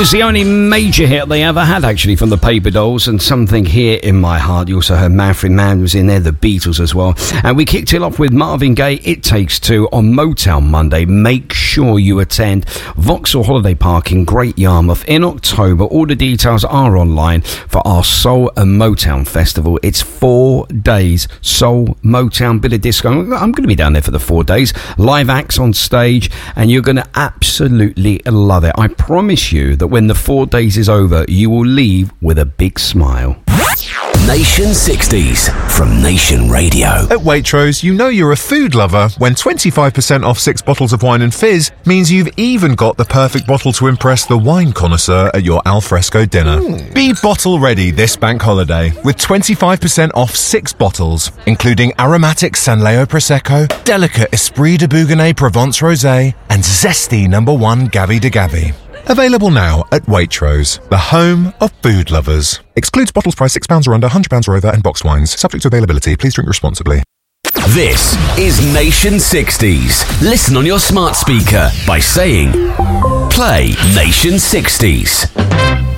was the only major hit they ever had, actually, from the Paper Dolls, and Something Here in My Heart. You also heard Manfred Mann was in there, the Beatles as well. And we kicked it off with Marvin Gaye, It Takes Two, on Motown Monday. Make sure you attend Vauxhall Holiday Park in Great Yarmouth in October. All the details are online for our Soul and Motown Festival. It's 4 days, soul, Motown, bit of disco. I'm going to be down there for the 4 days. Live acts on stage, and you're going to absolutely love it. I promise you that when the 4 days is over, you will leave with a big smile. Nation 60s from Nation Radio. At Waitrose, you know you're a food lover when 25% off 6 bottles of wine and fizz means you've even got the perfect bottle to impress the wine connoisseur at your alfresco dinner. Be bottle ready this bank holiday with 25% off 6 bottles, including aromatic Sanleo Prosecco, delicate Esprit de Bougonnet Provence Rosé, and zesty No. 1 Gavi de Gavi. Available now at Waitrose, the home of food lovers. Excludes bottles priced £6 or under, £100 or over, and boxed wines. Subject to availability. Please drink responsibly. This is Nation 60s. Listen on your smart speaker by saying, play Nation 60s.